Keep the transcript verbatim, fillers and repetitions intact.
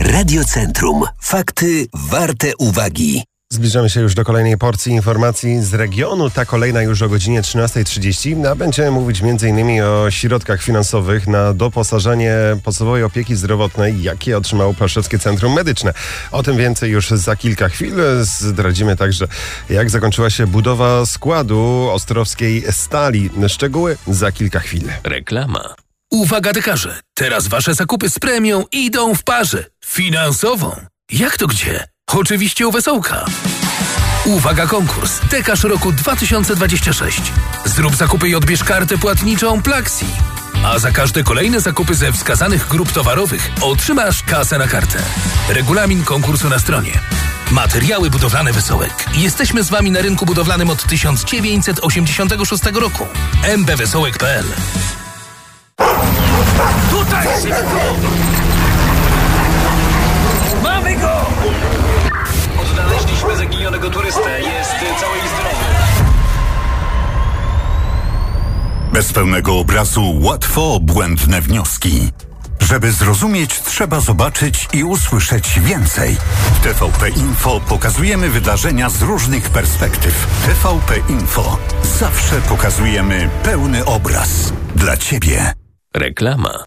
Radiocentrum. Fakty warte uwagi. Zbliżamy się już do kolejnej porcji informacji z regionu. Ta kolejna już o godzinie trzynasta trzydzieści. A będziemy mówić m.in. o środkach finansowych na doposażenie podstawowej opieki zdrowotnej, jakie otrzymało Płaszczowskie Centrum Medyczne. O tym więcej już za kilka chwil. Zdradzimy także, jak zakończyła się budowa składu ostrowskiej stali. Szczegóły za kilka chwil. Reklama. Uwaga dekarze, teraz wasze zakupy z premią idą w parze. Finansową. Jak to gdzie? Oczywiście u Wesołka. Uwaga konkurs. Dekarz roku dwa tysiące dwudziesty szósty. Zrób zakupy i odbierz kartę płatniczą Plaxi. A za każde kolejne zakupy ze wskazanych grup towarowych otrzymasz kasę na kartę. Regulamin konkursu na stronie. Materiały budowlane Wesołek. Jesteśmy z wami na rynku budowlanym od tysiąc dziewięćset osiemdziesiątego szóstego roku. m b wesołek kropka p l. Tutaj szybko! Mamy go! Odnaleźliśmy zaginionego turystę. Jest cały i zdrowy. Bez pełnego obrazu łatwo błędne wnioski. Żeby zrozumieć, trzeba zobaczyć i usłyszeć więcej. W T V P Info pokazujemy wydarzenia z różnych perspektyw. T V P Info. Zawsze pokazujemy pełny obraz. Dla Ciebie. Reklama.